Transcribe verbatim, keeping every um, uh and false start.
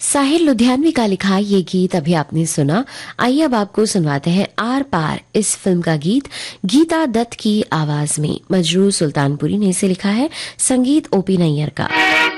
साहिर लुधियानवी का लिखा ये गीत अभी आपने सुना। आइए अब आपको सुनवाते हैं आर पार इस फिल्म का गीत गीता दत्त की आवाज में। मजरूर सुल्तानपुरी ने इसे लिखा है, संगीत ओपी नैयर का।